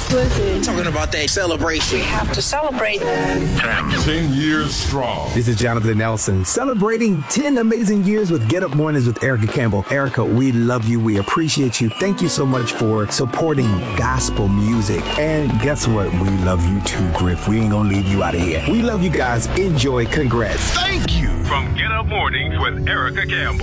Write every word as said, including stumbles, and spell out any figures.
Listen. Talking about that celebration. We have to celebrate. ten years strong. This is Jonathan Nelson, celebrating ten amazing years with Get Up Mornings with Erica Campbell. Erica, we love you. We appreciate you. Thank you so much for supporting gospel music. And guess what? We love you too, Griff. We ain't gonna leave you out of here. We love you guys. Enjoy. Congrats. Thank you. From Get Up Mornings with Erica Campbell.